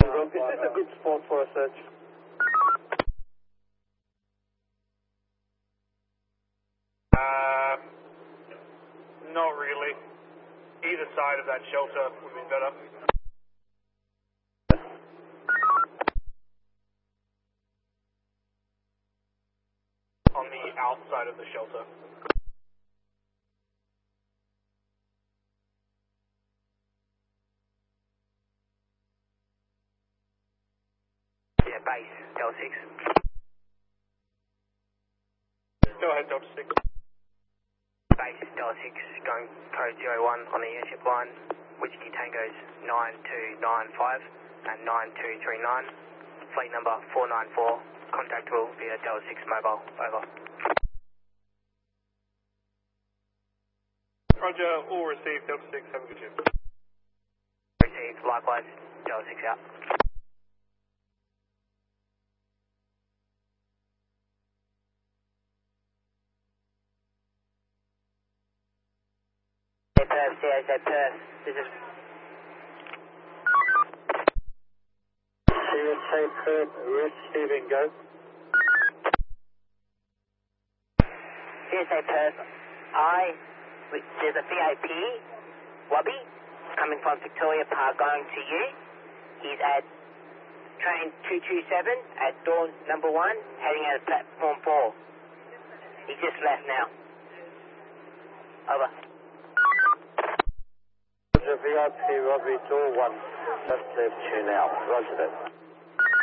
Is this a good spot for a search? Not really. Either side of that shelter would be better. On the outside of the shelter. Yeah, base, Delta 6. Go ahead, Delta 6. Base, Delta 6, going code 01 on the airship line, Whiskey Tango's 9295 and 9239. Flight number 494, contactable via Delta 6 mobile, over. Roger, all received, Delta 6, have a good shift. Received, likewise, Delta 6 out. Perth, CSA Perth, this is CSA Perth, receiving, go. CSA Perth, there's a VIP, Wubby, coming from Victoria Park going to you. He's at train 227 at door number 1, heading out of platform 4. He just left now. Over. Roger, VIP, Robbie, door 1, just left you now. Roger that.